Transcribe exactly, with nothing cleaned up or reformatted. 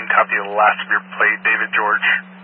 copy of the last of your plate, David George.